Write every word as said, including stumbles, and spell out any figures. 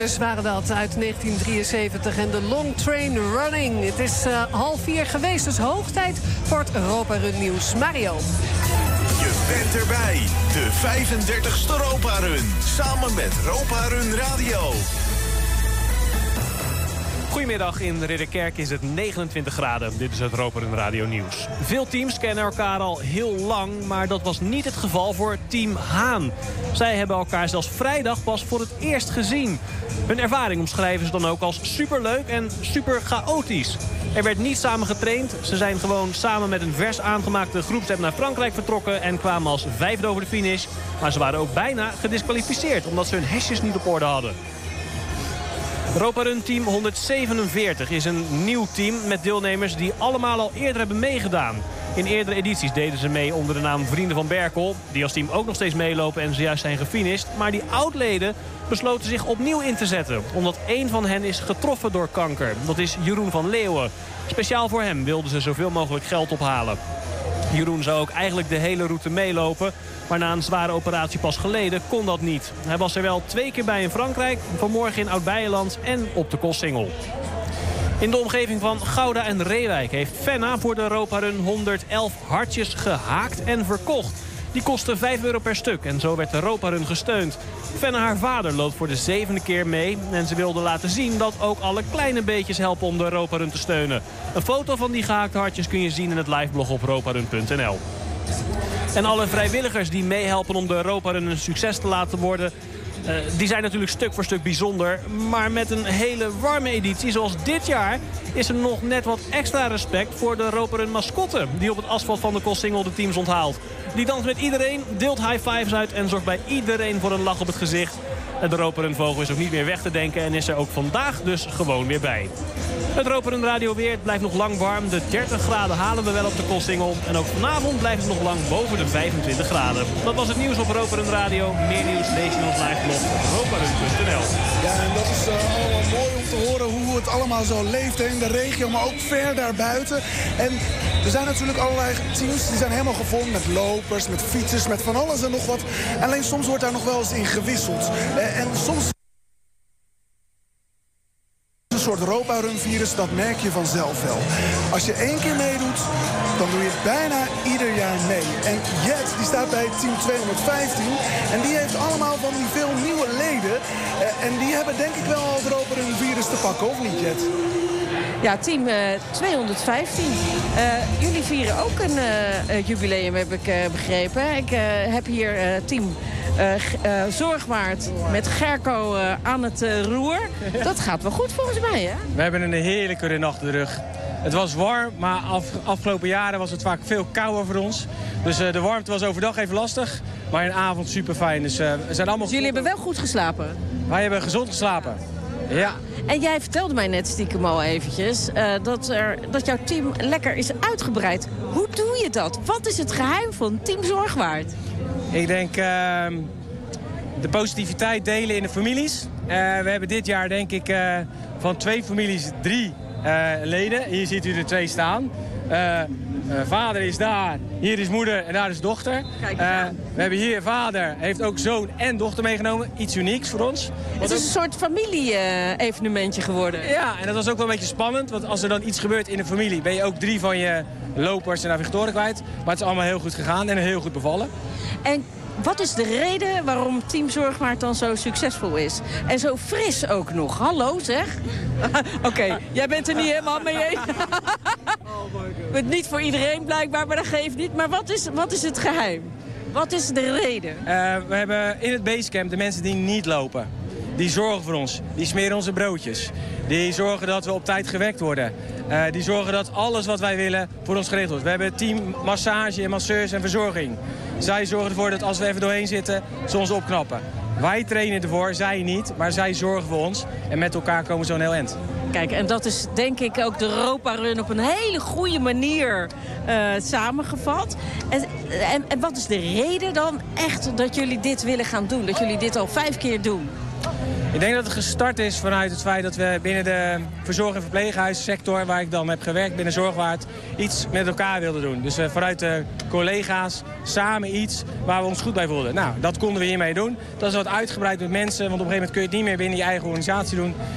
waren dat uit negentien drieënzeventig en de Long Train Running. Het is uh, half vier geweest, dus hoog tijd voor het Europa Run nieuws. Mario. Je bent erbij, de vijfendertigste Europa Run, samen met Europa Run Radio. Goedemiddag, in Ridderkerk is het negenentwintig graden. Dit is het Europa Run Radio nieuws. Veel teams kennen elkaar al heel lang, maar dat was niet het geval voor Team Haan. Zij hebben elkaar zelfs vrijdag pas voor het eerst gezien. Hun ervaring omschrijven ze dan ook als superleuk en super chaotisch. Er werd niet samen getraind. Ze zijn gewoon samen met een vers aangemaakte groepsapp naar Frankrijk vertrokken en kwamen als vijfde over de finish. Maar ze waren ook bijna gedisqualificeerd omdat ze hun hesjes niet op orde hadden. Europa Run Team honderdzevenenveertig is een nieuw team met deelnemers die allemaal al eerder hebben meegedaan. In eerdere edities deden ze mee onder de naam Vrienden van Berkel, die als team ook nog steeds meelopen en zojuist zijn gefinished. Maar die oud-leden besloten zich opnieuw in te zetten, omdat één van hen is getroffen door kanker. Dat is Jeroen van Leeuwen. Speciaal voor hem wilden ze zoveel mogelijk geld ophalen. Jeroen zou ook eigenlijk de hele route meelopen, maar na een zware operatie pas geleden kon dat niet. Hij was er wel twee keer bij in Frankrijk, vanmorgen in Oud-Beijerland en op de Kossingel. In de omgeving van Gouda en Reewijk heeft Fenna voor de Europa Run honderdelf hartjes gehaakt en verkocht. Die kostten vijf euro per stuk en zo werd de Europa Run gesteund. Fenna, haar vader, loopt voor de zevende keer mee en ze wilde laten zien dat ook alle kleine beetjes helpen om de Europa Run te steunen. Een foto van die gehaakte hartjes kun je zien in het liveblog op europarun punt n l. En alle vrijwilligers die meehelpen om de Europa Run een succes te laten worden, Uh, die zijn natuurlijk stuk voor stuk bijzonder. Maar met een hele warme editie zoals dit jaar is er nog net wat extra respect voor de Europa Run mascotte die op het asfalt van de Kossingel de teams onthaalt. Die danst met iedereen, deelt high fives uit en zorgt bij iedereen voor een lach op het gezicht. De Europa Run vogel is ook niet meer weg te denken en is er ook vandaag dus gewoon weer bij. Het Europa Run Radio weer, het blijft nog lang warm. De dertig graden halen we wel op de Kossingel. En ook vanavond blijft het nog lang boven de vijfentwintig graden. Dat was het nieuws op Europa Run Radio. Meer nieuws lees je in ons live blog op europarun punt n l. Ja, en dat is uh, allemaal mooi om te horen hoe het allemaal zo leeft in de regio, maar ook ver daarbuiten. En er zijn natuurlijk allerlei teams die zijn helemaal gevormd met lopers, met fietsers, met van alles en nog wat. Alleen soms wordt daar nog wel eens in gewisseld. Uh, en soms een soort Europa Run virus, dat merk je vanzelf wel. Als je één keer meedoet, dan doe je het bijna ieder jaar mee. En Jet, die staat bij team tweehonderdvijftien. En die heeft allemaal van die veel nieuwe leden. Uh, en die hebben denk ik wel al het Europa Run virus te pakken, of niet, Jet? Ja, team uh, tweehonderdvijftien. Uh, jullie vieren ook een uh, jubileum, heb ik uh, begrepen. Ik uh, heb hier uh, team uh, uh, Zorgwaard met Gerco uh, aan het uh, roer. Dat gaat wel goed volgens mij, hè? We hebben een heerlijke run achter de rug. Het was warm, maar af, afgelopen jaren was het vaak veel kouder voor ons. Dus uh, de warmte was overdag even lastig, maar in de avond super fijn. Dus, uh, we zijn allemaal dus jullie hebben wel goed geslapen? Wij hebben gezond geslapen, ja. En jij vertelde mij net stiekem al eventjes uh, dat, er, dat jouw team lekker is uitgebreid. Hoe doe je dat? Wat is het geheim van Team Zorgwaard? Ik denk uh, de positiviteit delen in de families. Uh, we hebben dit jaar denk ik uh, van twee families drie uh, leden. Hier ziet u er twee staan. Uh, uh, vader is daar, hier is moeder en daar is dochter. Kijk, uh, we hebben hier vader, heeft ook zoon en dochter meegenomen. Iets unieks voor ons. Het is een soort familie-evenementje geworden. Ja, en dat was ook wel een beetje spannend. Want als er dan iets gebeurt in de familie, ben je ook drie van je lopers en navigatoren kwijt. Maar het is allemaal heel goed gegaan en heel goed bevallen. En wat is de reden waarom Team Zorgwaard dan zo succesvol is? En zo fris ook nog. Hallo zeg. Oké, okay, jij bent er niet helemaal mee eens. Het niet voor iedereen blijkbaar, maar dat geeft niet. Maar wat is, wat is het geheim? Wat is de reden? Uh, we hebben in het basecamp de mensen die niet lopen. Die zorgen voor ons. Die smeren onze broodjes. Die zorgen dat we op tijd gewekt worden. Uh, die zorgen dat alles wat wij willen voor ons geregeld wordt. We hebben team massage en masseurs en verzorging. Zij zorgen ervoor dat als we even doorheen zitten, ze ons opknappen. Wij trainen ervoor, zij niet, maar zij zorgen voor ons. En met elkaar komen we zo'n heel eind. Kijk, en dat is denk ik ook de Europa Run op een hele goede manier uh, samengevat. En, en, en wat is de reden dan echt dat jullie dit willen gaan doen? Dat jullie dit al vijf keer doen? Ik denk dat het gestart is vanuit het feit dat we binnen de verzorg- en verpleeghuissector, waar ik dan heb gewerkt binnen Zorgwaard, iets met elkaar wilden doen. Dus uh, vanuit de collega's samen iets waar we ons goed bij voelden. Nou, dat konden we hiermee doen. Dat is wat uitgebreid met mensen, want op een gegeven moment kun je het niet meer binnen je eigen organisatie doen.